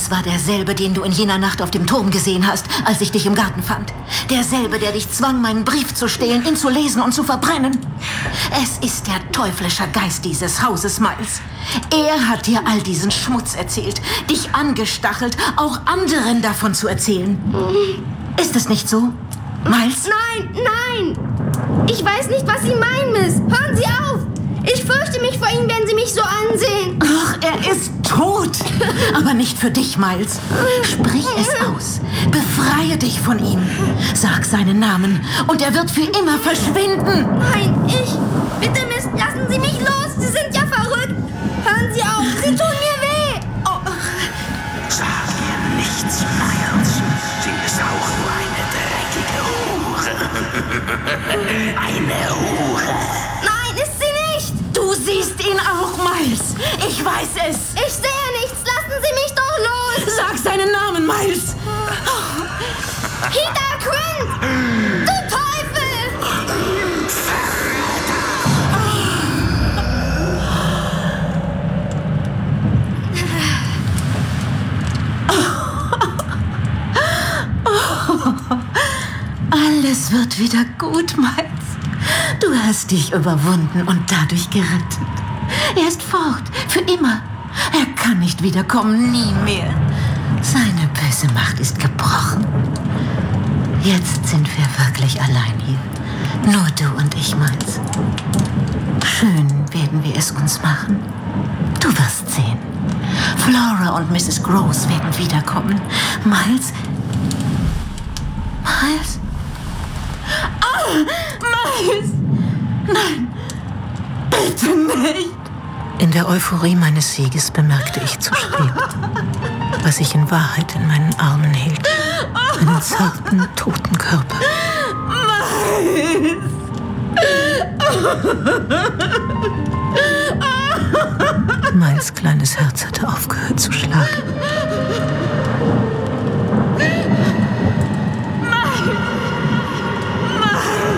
Das war derselbe, den du in jener Nacht auf dem Turm gesehen hast, als ich dich im Garten fand. Derselbe, der dich zwang, meinen Brief zu stehlen, ihn zu lesen und zu verbrennen. Es ist der teuflische Geist dieses Hauses, Miles. Er hat dir all diesen Schmutz erzählt, dich angestachelt, auch anderen davon zu erzählen. Ist es nicht so, Miles? Nein, nein! Ich weiß nicht, was Sie meinen, Miss. Hören Sie auf! Ich fürchte mich vor Ihnen, wenn Sie mich so ansehen. Ach, er ist tot. Aber nicht für dich, Miles. Sprich es aus. Befreie dich von ihm. Sag seinen Namen und er wird für immer verschwinden. Nein, Bitte, Miss, lassen Sie mich los. Sie sind ja verrückt. Hören Sie auf, Sie tun mir weh. Oh. Sag ihr nichts, Miles. Sie ist auch nur eine dreckige Hure. Eine Hure. Nein, ist sie nicht. Du siehst ihn auch, Miles. Ich weiß es. Ich sehe nichts. Lassen Sie mich doch los. Sag seinen Namen, Miles. Peter Quint! Du Teufel! Alles wird wieder gut, Miles. Du hast dich überwunden und dadurch gerettet. Er ist fort, für immer. Er kann nicht wiederkommen, nie mehr. Seine böse Macht ist gebrochen. Jetzt sind wir wirklich allein hier. Nur du und ich, Miles. Schön werden wir es uns machen. Du wirst sehen. Flora und Mrs. Gross werden wiederkommen. Miles? Miles? Oh, Miles! Nein, bitte nicht! In der Euphorie meines Sieges bemerkte ich zu spät, was ich in Wahrheit in meinen Armen hielt. Einen zarten, toten Körper. Miles! Miles kleines Herz hatte aufgehört zu schlagen.